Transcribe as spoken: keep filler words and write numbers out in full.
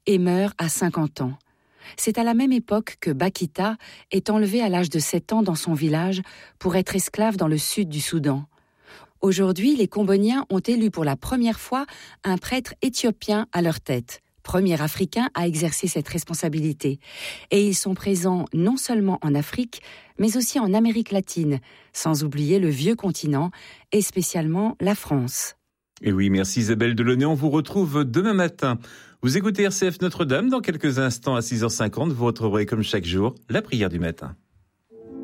et meurt à cinquante ans. C'est à la même époque que Bakita est enlevé à l'âge de sept ans dans son village pour être esclave dans le sud du Soudan. Aujourd'hui, les Comboniens ont élu pour la première fois un prêtre éthiopien à leur tête, premier Africain à exercer cette responsabilité. Et ils sont présents non seulement en Afrique, mais aussi en Amérique latine, sans oublier le vieux continent et spécialement la France. Et oui, merci Isabelle Delaunay, on vous retrouve demain matin. Vous écoutez R C F Notre-Dame, dans quelques instants à six heures cinquante, vous retrouverez comme chaque jour la prière du matin.